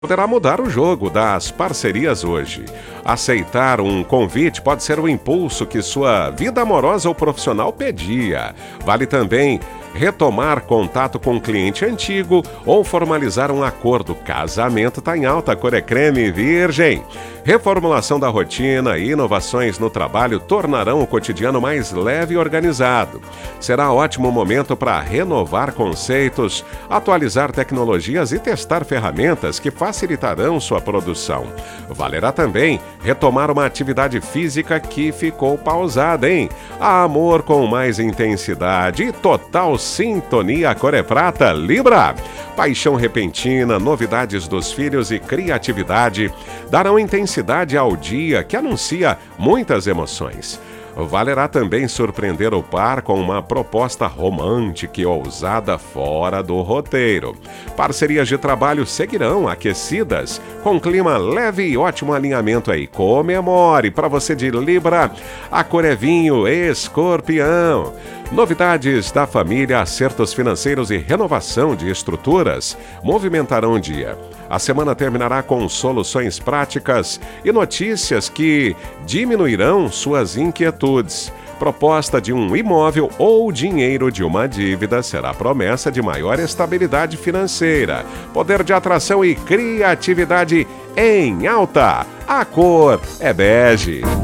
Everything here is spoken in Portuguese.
Poderá mudar o jogo das parcerias hoje. Aceitar um convite pode ser o impulso que sua vida amorosa ou profissional pedia. Vale também retomar contato com um cliente antigo ou formalizar um acordo. Casamento está em alta, a cor é creme virgem. Reformulação da rotina e inovações no trabalho tornarão o cotidiano mais leve e organizado. Será ótimo momento para renovar conceitos, atualizar tecnologias e testar ferramentas que facilitarão sua produção. Valerá também retomar uma atividade física que ficou pausada, hein? Amor com mais intensidade e total sintonia, a cor é prata, Libra. Paixão repentina, novidades dos filhos e criatividade darão intensidade ao dia que anuncia muitas emoções. Valerá também surpreender o par com uma proposta romântica e ousada fora do roteiro. Parcerias de trabalho seguirão aquecidas, com clima leve e ótimo alinhamento aí. Comemore! Para você de Libra, a cor é vinho, Escorpião. Novidades da família, acertos financeiros e renovação de estruturas movimentarão o dia. A semana terminará com soluções práticas e notícias que diminuirão suas inquietudes. Proposta de um imóvel ou dinheiro de uma dívida será promessa de maior estabilidade financeira. Poder de atração e criatividade em alta. A cor é bege.